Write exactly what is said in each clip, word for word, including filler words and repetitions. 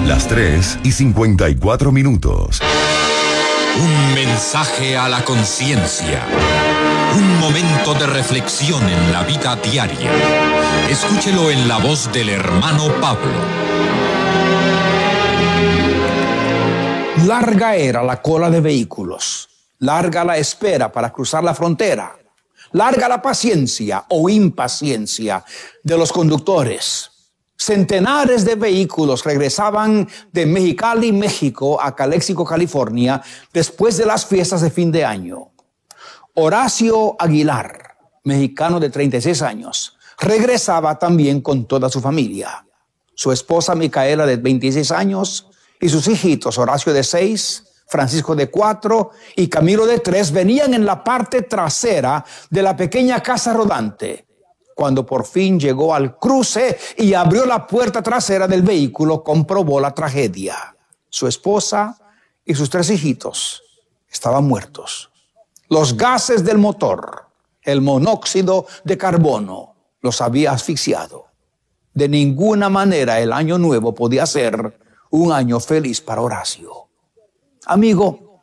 Las tres y cincuenta y cuatro minutos. Un mensaje a la conciencia. Un momento de reflexión en la vida diaria. Escúchelo en la voz del hermano Pablo. Larga era la cola de vehículos. Larga la espera para cruzar la frontera. Larga la paciencia o impaciencia de los conductores. Centenares de vehículos regresaban de Mexicali, México, a Calexico, California, después de las fiestas de fin de año. Horacio Aguilar, mexicano de treinta y seis años, regresaba también con toda su familia. Su esposa Micaela, de veintiséis años, y sus hijitos, Horacio de seis, Francisco de cuatro y Camilo de tres, venían en la parte trasera de la pequeña casa rodante. Cuando por fin llegó al cruce y abrió la puerta trasera del vehículo, comprobó la tragedia. Su esposa y sus tres hijitos estaban muertos. Los gases del motor, el monóxido de carbono, los había asfixiado. De ninguna manera el año nuevo podía ser un año feliz para Horacio. Amigo,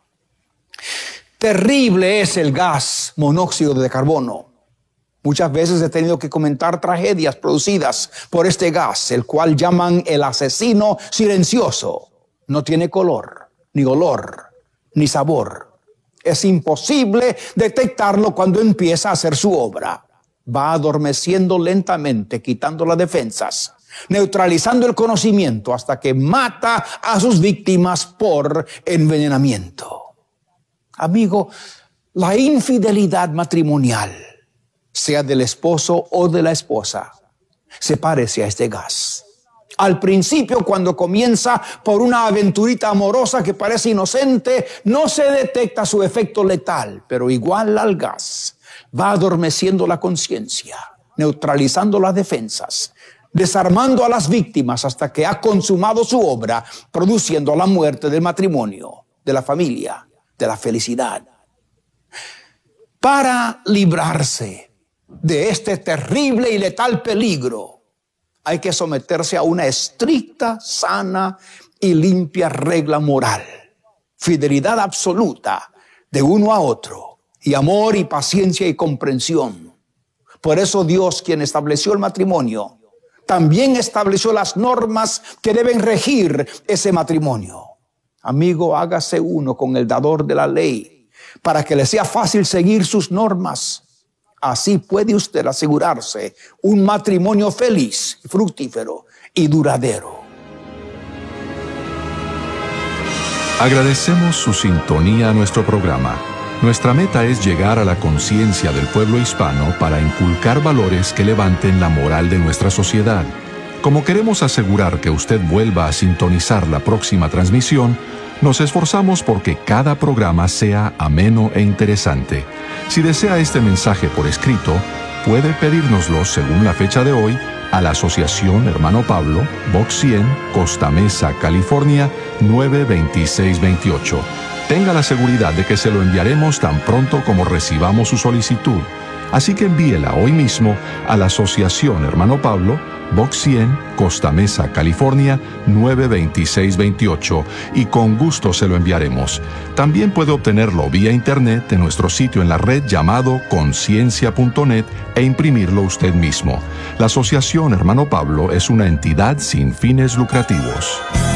terrible es el gas monóxido de carbono. Muchas veces he tenido que comentar tragedias producidas por este gas, el cual llaman el asesino silencioso. No tiene color, ni olor, ni sabor. Es imposible detectarlo cuando empieza a hacer su obra. Va adormeciendo lentamente, quitando las defensas, neutralizando el conocimiento hasta que mata a sus víctimas por envenenamiento. Amigo, la infidelidad matrimonial, sea del esposo o de la esposa, se parece a este gas. Al principio, cuando comienza por una aventurita amorosa que parece inocente, no se detecta su efecto letal, pero igual al gas, va adormeciendo la conciencia, neutralizando las defensas, desarmando a las víctimas hasta que ha consumado su obra, produciendo la muerte del matrimonio, de la familia, de la felicidad. Para librarse de este terrible y letal peligro, hay que someterse a una estricta, sana y limpia regla moral. Fidelidad absoluta de uno a otro, y amor y paciencia y comprensión. Por eso Dios, quien estableció el matrimonio, también estableció las normas que deben regir ese matrimonio. Amigo, hágase uno con el dador de la ley, para que le sea fácil seguir sus normas. Así puede usted asegurarse un matrimonio feliz, fructífero y duradero. Agradecemos su sintonía a nuestro programa. Nuestra meta es llegar a la conciencia del pueblo hispano para inculcar valores que levanten la moral de nuestra sociedad. Como queremos asegurar que usted vuelva a sintonizar la próxima transmisión, nos esforzamos porque cada programa sea ameno e interesante. Si desea este mensaje por escrito, puede pedírnoslo según la fecha de hoy a la Asociación Hermano Pablo, Box cien, Costa Mesa, California, nueve dos seis dos ocho. Tenga la seguridad de que se lo enviaremos tan pronto como recibamos su solicitud. Así que envíela hoy mismo a la Asociación Hermano Pablo, Box cien, Costa Mesa, California, nueve dos seis dos ocho, y con gusto se lo enviaremos. También puede obtenerlo vía internet en nuestro sitio en la red llamado conciencia punto net e imprimirlo usted mismo. La Asociación Hermano Pablo es una entidad sin fines lucrativos.